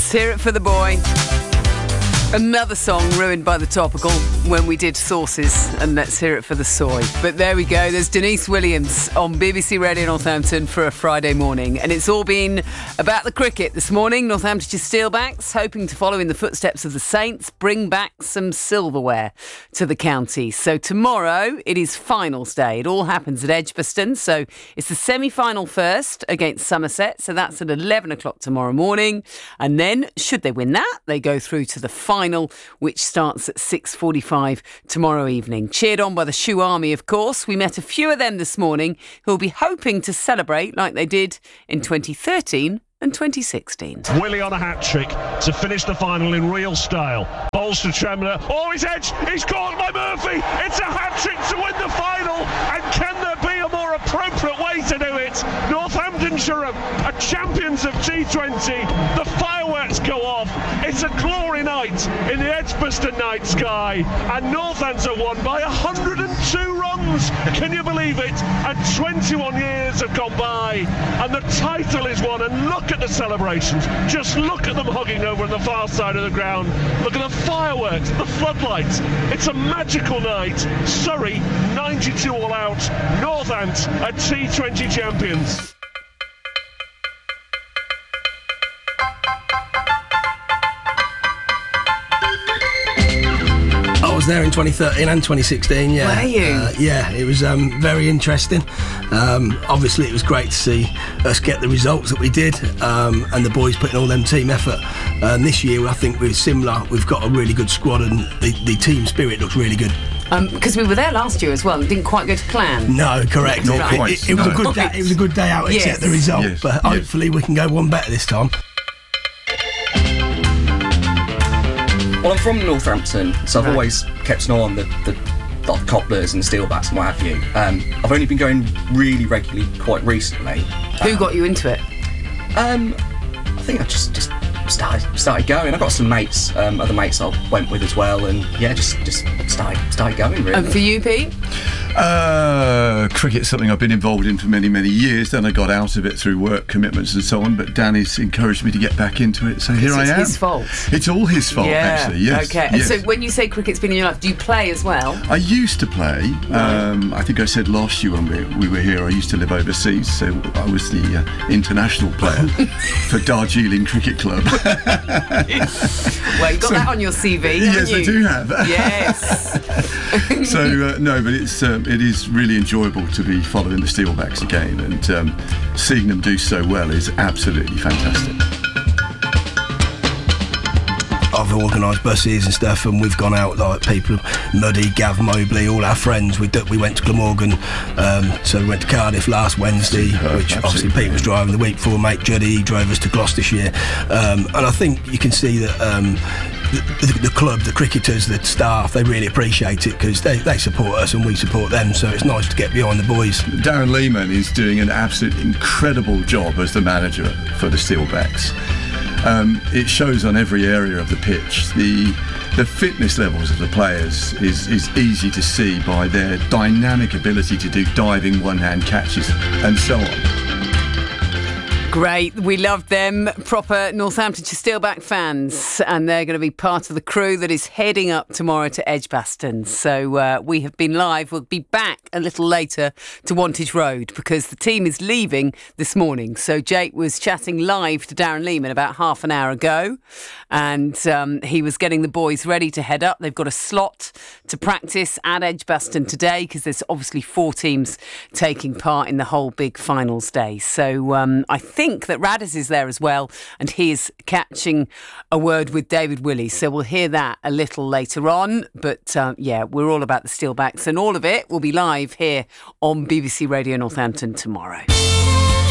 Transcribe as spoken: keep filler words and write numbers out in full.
Let's hear it for the boy. Another song ruined by the topical when we did Sauces, and let's hear it for the soy. But there we go, there's Denise Williams on B B C Radio Northampton for a Friday morning. And it's all been about the cricket this morning. Northamptonshire Steelbacks hoping to follow in the footsteps of the Saints, bring back some silverware to the county. So tomorrow it is finals day. It all happens at Edgbaston. So it's the semi-final first against Somerset. So that's at eleven o'clock tomorrow morning. And then, should they win that, they go through to the final final, which starts at six forty-five tomorrow evening. Cheered on by the Shoe Army, of course. We met a few of them this morning who will be hoping to celebrate like they did in twenty thirteen and twenty sixteen. Willie on a hat-trick to finish the final in real style. Bowls to Tremler. Oh, his edge! He's caught by Murphy! It's a hat-trick to win the final! And can there be a more appropriate way to do it? Northamptonshire are champions of T twenty. The fireworks go off. It's a glory night in the Edgbaston night sky. And Northampton are won by one hundred two runs. Can you believe it? And twenty-one years have gone by. And the title is won. And look at the celebrations. Just look at them hugging over on the far side of the ground. Look at the fireworks, the floodlights. It's a magical night. Surrey, ninety-two all out. Northants are T twenty champions. I was there in twenty thirteen and twenty sixteen, yeah. Were you? Uh, yeah, it was um, very interesting. Um, obviously, it was great to see us get the results that we did, um, and the boys putting all them team effort. And this year, I think we're similar. We've got a really good squad, and the, the team spirit looks really good. Because um, we were there last year as well and didn't quite go to plan. No, correct. Not It, quite, it, it was no. a good day. It was a good day out, Yes. except the result. Yes, But yes. hopefully, we can go one better this time. Well, I'm from Northampton, so I've Right. always kept an eye on the, the, the Cobblers and the Steelbacks and what have you. Um, I've only been going really regularly quite recently. Who got you into it? Um, I think I just just started started going. I got some mates, um, other mates I went with as well, and yeah, just just started started going really. And for you, Pete? Uh, cricket's something I've been involved in for many, many years. Then I got out of it through work commitments and so on. But Danny's encouraged me to get back into it, so here So I it's am. his fault. It's all his fault, Yeah. actually. Yes. Okay. And yes. so when you say cricket's been in your life, do you play as well? I used to play. Um, I think I said last year when we, we were here, I used to live overseas, so I was the uh, international player for Darjeeling Cricket Club. Well, you got So- that on your C V, haven't Yes, you? I do have. Yes. So uh, no, but it's um, it is really enjoyable to be following the Steelbacks again, and um, seeing them do so well is absolutely fantastic. I've organised buses and stuff, and we've gone out like people, Muddy, Gav Mobley, all our friends. We d- we went to Glamorgan, um, so we went to Cardiff last Wednesday, Superb, which obviously absolutely. Pete was driving the week before. Mate Juddy he drove us to Gloucestershire, um, and I think you can see that um, the, the, the club, the cricketers, the staff, they really appreciate it because they, they support us and we support them. So it's nice to get behind the boys. Darren Lehman is doing an absolutely incredible job as the manager for the Steelbacks. Um, it shows on every area of the pitch. The the fitness levels of the players is, is easy to see by their dynamic ability to do diving one-hand catches and so on. Great. We loved them. Proper Northamptonshire Steelback fans. And they're going to be part of the crew that is heading up tomorrow to Edgbaston. So uh, we have been live. We'll be back a little later to Wantage Road because the team is leaving this morning. So Jake was chatting live to Darren Lehman about half an hour ago. And um, he was getting the boys ready to head up. They've got a slot to practice at Edgbaston today because there's obviously four teams taking part in the whole big finals day. So um, I think that Radis is there as well, and he is catching a word with David Willey. So we'll hear that a little later on. But uh, yeah, we're all about the Steelbacks, and all of it will be live here on B B C Radio Northampton tomorrow.